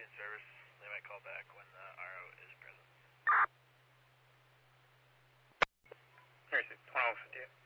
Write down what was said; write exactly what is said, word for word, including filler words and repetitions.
in service. They might call back when the R O is present. Here's it, twelve fifty-eight.